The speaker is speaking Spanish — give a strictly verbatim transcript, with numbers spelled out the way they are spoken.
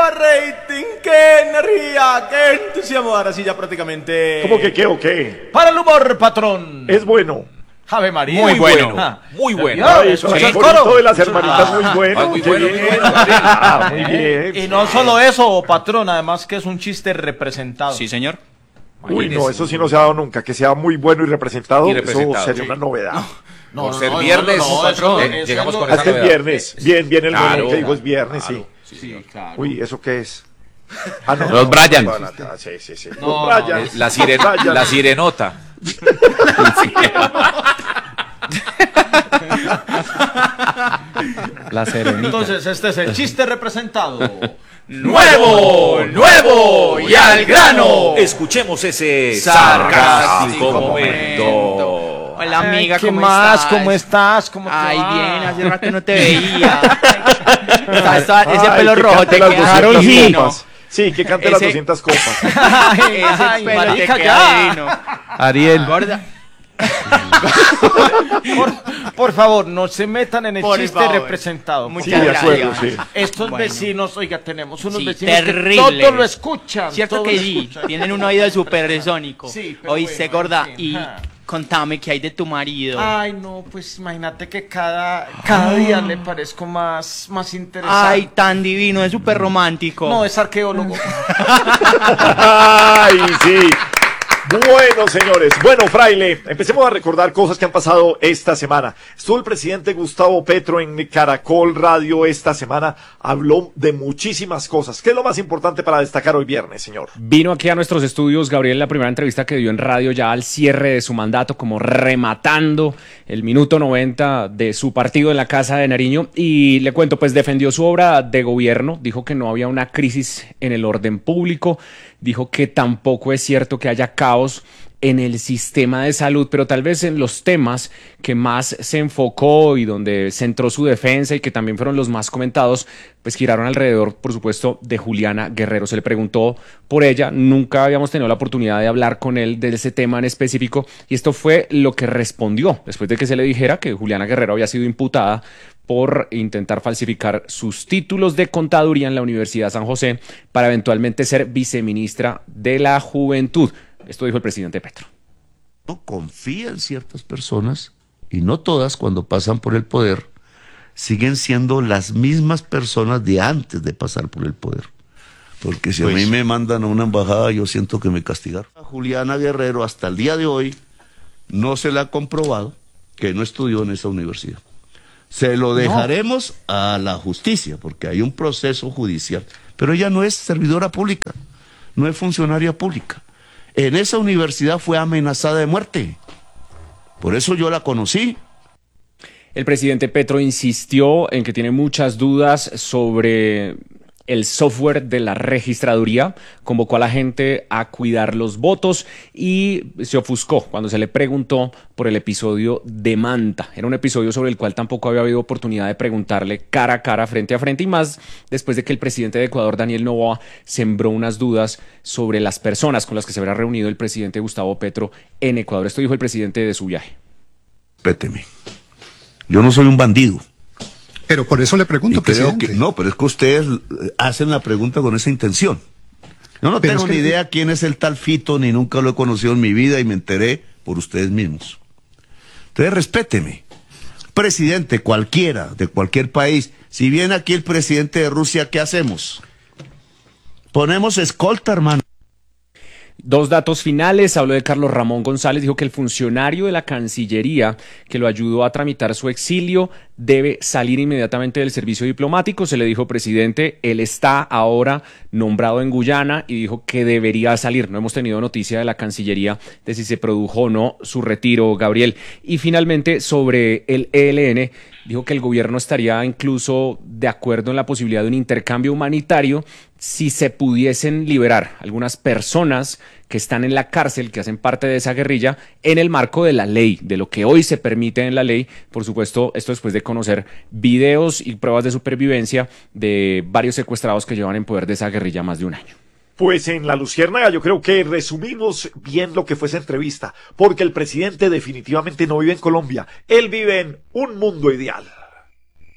rating! ¡Qué energía! ¡Qué entusiasmo! Ahora sí ya prácticamente... ¿Cómo que qué o qué? Para el humor, patrón. Es bueno. Ave María. Muy bueno, Ah. muy bueno. Ay, eso ¿Escuchó es el bonito coro? de las hermanitas, Ah. muy bueno. Ay, muy qué bueno, bien. muy bueno, Gabriel. Ah, muy bien. Y no solo eso, patrón, además que es un chiste representado. Sí, señor. Uy, no, eso sí no se ha dado nunca, que sea muy bueno y representado, Y representado, eso sería sí. una novedad. No, Por no, ser no, viernes, no, no, patrón, eso- eh, eso llegamos es con lo- Ah, es que es novedad. viernes, bien, bien el Claro, momento que digo es viernes, claro, sí. sí, claro. Uy, ¿eso qué es? Ah, no, Los no, Bryans. no, no, no, sí, sí, sí. No, Los Bryans. La, siren, Bryans. la sirenota. La Serenita. Entonces, este es el chiste representado. ¡Nuevo! ¡Nuevo! ¡Y al grano! Escuchemos ese sarcástico momento. Hola amiga, ¿Qué ¿cómo más? estás? ¿Cómo estás? ¿Cómo te Ay, va? bien, hace rato no te veía. Esa- ese Ay, pelo que rojo cante te las queda doscientas divino. copas. Sí, que cante las Ese- doscientas copas. Ay, Ese ay, pelo te marica, queda ya. divino. Ariel. Gorda. Por, por favor, no se metan en el Por chiste favor. representado. Muchas Sí, de acuerdo, gracias. sí. Estos Bueno. vecinos, oiga, tenemos unos Sí, vecinos que terribles. todo lo escuchan. Cierto todo que lo sí, escuchan. tienen un oído supersónico. Sí, pero Oíste, bueno, gorda, en fin, y ja. contame qué hay de tu marido. Ay, no, pues imagínate que cada, cada día le parezco más, más interesante. Ay, tan divino, es súper romántico. No, es arqueólogo. Ay, sí. Bueno, señores. Bueno, Fraile, empecemos a recordar cosas que han pasado esta semana. Estuvo el presidente Gustavo Petro en Caracol Radio esta semana. Habló de muchísimas cosas. ¿Qué es lo más importante para destacar hoy viernes, señor? Vino aquí a nuestros estudios, Gabriel, la primera entrevista que dio en radio ya al cierre de su mandato, como rematando el minuto noventa de su partido en la Casa de Nariño. Y le cuento, pues defendió su obra de gobierno, dijo que no había una crisis en el orden público, dijo que tampoco es cierto que haya caos en el sistema de salud, pero tal vez en los temas que más se enfocó y donde centró su defensa y que también fueron los más comentados, pues giraron alrededor, por supuesto, de Juliana Guerrero. Se le preguntó por ella, nunca habíamos tenido la oportunidad de hablar con él de ese tema en específico, y esto fue lo que respondió después de que se le dijera que Juliana Guerrero había sido imputada por intentar falsificar sus títulos de contaduría en la Universidad San José para eventualmente ser viceministra de la Juventud. Esto dijo el presidente Petro. No confía en ciertas personas, y no todas, cuando pasan por el poder, siguen siendo las mismas personas de antes de pasar por el poder. Porque si Pues. a mí me mandan a una embajada, yo siento que me castigaron. A Juliana Guerrero, hasta el día de hoy, no se le ha comprobado que no estudió en esa universidad. Se lo dejaremos a la justicia, porque hay un proceso judicial. Pero ella no es servidora pública, no es funcionaria pública. En esa universidad fue amenazada de muerte. Por eso yo la conocí. El presidente Petro insistió en que tiene muchas dudas sobre el software de la registraduría, convocó a la gente a cuidar los votos y se ofuscó cuando se le preguntó por el episodio de Manta. Era un episodio sobre el cual tampoco había habido oportunidad de preguntarle cara a cara, frente a frente, y más después de que el presidente de Ecuador, Daniel Noboa, sembró unas dudas sobre las personas con las que se habrá reunido el presidente Gustavo Petro en Ecuador. Esto dijo el presidente de su viaje. Respéteme. Yo no soy un bandido. Pero por eso le pregunto, Y creo presidente. que, no, pero es que ustedes eh, hacen la pregunta con esa intención. Yo no Pero tengo es que- ni idea quién es el tal Fito, ni nunca lo he conocido en mi vida y me enteré por ustedes mismos. Entonces, respéteme. Presidente cualquiera, de cualquier país, si viene aquí el presidente de Rusia, ¿qué hacemos? Ponemos escolta, hermano. Dos datos finales. Habló de Carlos Ramón González. Dijo que el funcionario de la Cancillería que lo ayudó a tramitar su exilio debe salir inmediatamente del servicio diplomático. Se le dijo, presidente, él está ahora nombrado en Guyana, y dijo que debería salir. No hemos tenido noticia de la Cancillería de si se produjo o no su retiro, Gabriel. Y finalmente, sobre el E L N, dijo que el gobierno estaría incluso de acuerdo en la posibilidad de un intercambio humanitario si se pudiesen liberar algunas personas que están en la cárcel, que hacen parte de esa guerrilla, en el marco de la ley, de lo que hoy se permite en la ley. Por supuesto, esto después de conocer videos y pruebas de supervivencia de varios secuestrados que llevan en poder de esa guerrilla más de un año. Pues en La Luciérnaga yo creo que resumimos bien lo que fue esa entrevista, porque el presidente definitivamente no vive en Colombia, él vive en un mundo ideal.